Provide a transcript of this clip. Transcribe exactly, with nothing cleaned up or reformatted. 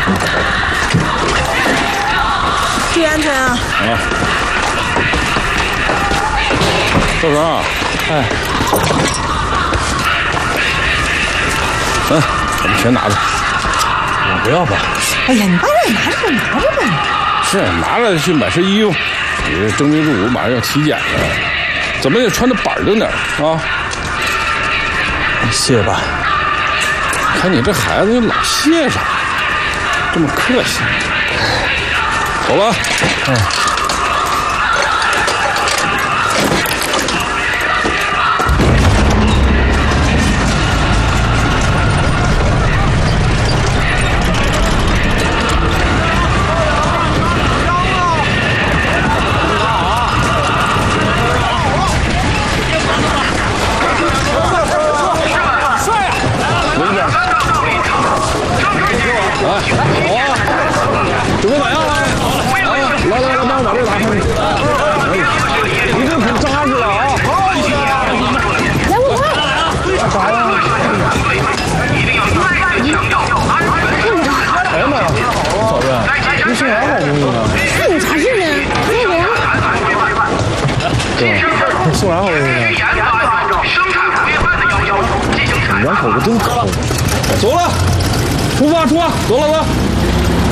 注意安全啊！ 啊，赵成啊，哎，嗯，把这钱拿着。我不要吧。 哎呀，你把这拿着吧，拿着吧。 是拿着去买身衣服。你这征兵入伍马上要体检了，怎么也穿的板正点啊？ 谢吧。 看你这孩子老谢啥，这么客气。走了。 嗯。 准备咋样了？来来来，帮我把这拿上去。你这可扎实了啊！ 来，我快！ 啥呀？哎呀妈呀，嫂子，你送啥好东西呢？ 那有啥事呢？那个呀。 哥，你送啥好东西呢？你两口子真抠。走了，出发出发，走了走了。